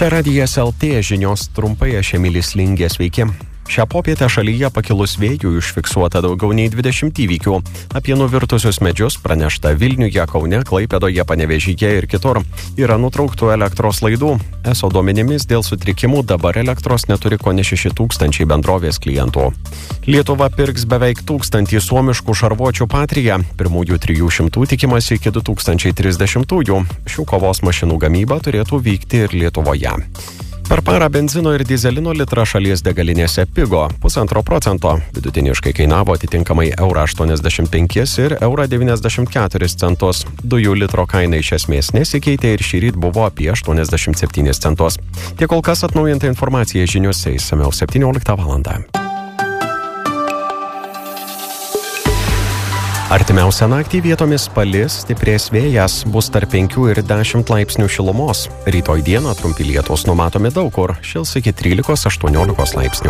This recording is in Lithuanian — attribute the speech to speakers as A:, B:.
A: Čia Radijas LT žinios trumpai, aš Emilis Lingė, sveiki. Šią popietę šalyje pakilus vėjų užfiksuota daugiau nei 20 įvykių. Apie nuvirtusius medžius pranešta Vilniuje, Kaune, Klaipėdoje, Panevėžyje ir kitur. Yra nutrauktų elektros laidų. ESO duomenimis dėl sutrikimų dabar elektros neturi kone 6 000 bendrovės klientų. Lietuva pirks beveik 1000 suomiškų šarvuočių Patria. Pirmųjų 300 tikimasi iki 2030-ųjų. Šių kovos mašinų gamyba turėtų vykti ir Lietuvoje. Per parą benzino ir dizelino litrą šalies degalinėse pigo 1,5%. Vidutiniškai kainavo atitinkamai €85 ir €94 centus. Dujų litro kaina iš esmės nesikeitė ir šįryt buvo apie 87 centus. Tiek kol kas atnaujinta informacija žiniuose išsamiau 17 val. Artimiausią naktį vietomis palis, stiprės vėjas, bus tarp 5 ir 10 laipsnių šilumos. Rytoj dieną trumpi lietūs numatomi daug kur, šils iki 13-18 laipsnių.